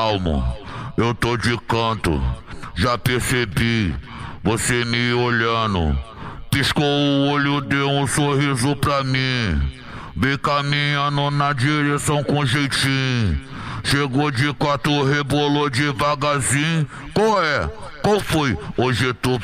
calmo, eu tô de canto. Já percebi, você me olhando. Piscou o olho, deu um sorriso pra mim. Vem caminhando na direção com jeitinho. Chegou de quatro, rebolou devagarzinho. Qual é? Qual foi? Hoje tu